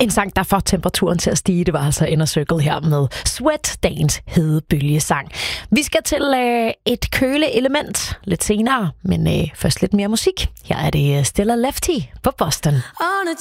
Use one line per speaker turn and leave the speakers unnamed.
En sang, der får temperaturen til at stige, det var altså Inner Circle her med Sweat, dagens hedebølgesang. Vi skal til et køleelement lidt senere, men først lidt mere musik. Her er det Stella Lefty på Boston.
On a